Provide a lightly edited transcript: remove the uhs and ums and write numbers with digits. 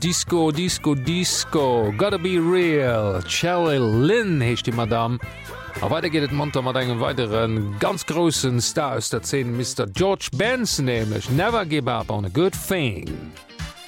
Disco, Disco, Disco, Gotta be real. Shelley Lynn hecht die Madame. A weiter geht et Monter mat engem weiteren ganz großen Star aus der Szene Mr. George Benson nämlich Never give up on a good thing.